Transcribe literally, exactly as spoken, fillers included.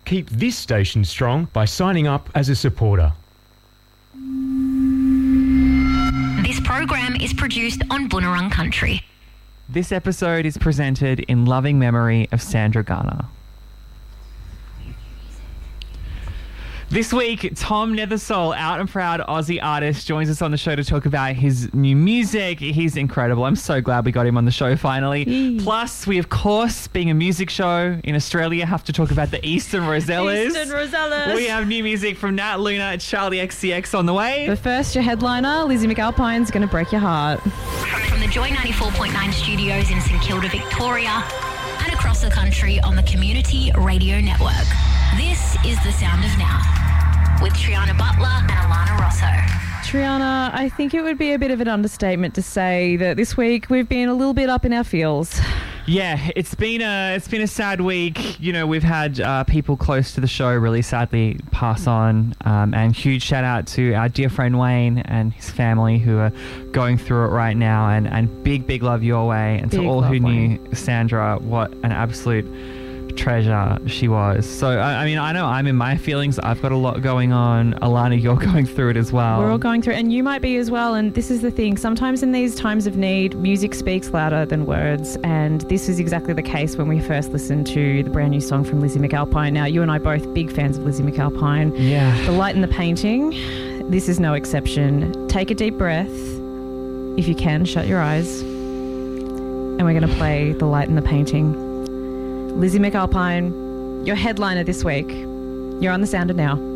keep this station strong by signing up as a supporter. This program is produced on Boonwurrung Country. This episode is presented in loving memory of Sandra Garner. This week, Tom Nethersole, out and proud Aussie artist, joins us on the show to talk about his new music. He's incredible. I'm so glad we got him on the show finally. Yee. Plus, we, of course, being a music show in Australia, have to talk about the Eastern Rosellas. Eastern Rosellas. We have new music from Nat Luna and Charlie X C X on the way. But first, your headliner, Lizzie McAlpine's going to break your heart. From the Joy ninety-four point nine studios in St Kilda, Victoria, and across the country on the Community Radio Network. This is The Sound of Now with Triana Butler and Alana Rosso. Triana, I think it would be a bit of an understatement to say that this week we've been a little bit up in our feels. Yeah, it's been a it's been a sad week. You know, we've had uh, people close to the show really sadly pass on, um, and huge shout out to our dear friend Wayne and his family who are going through it right now. And, and big big love your way, and big to all who Wayne. knew Sandra, what an absolute treasure she was. So I, I mean, I know I'm in my feelings. I've got a lot going on. Alana, you're going through it as well. We're all going through it, and you might be as well. And this is the thing. Sometimes in these times of need, music speaks louder than words. And this is exactly the case when we first listened to the brand new song from Lizzie McAlpine. Now, you and I both big fans of Lizzie McAlpine. Yeah. The Light in the Painting. This is no exception. Take a deep breath. If you can, shut your eyes. And we're going to play The Light in the Painting. Lizzie McAlpine, your headliner this week. You're on The Sound of Now.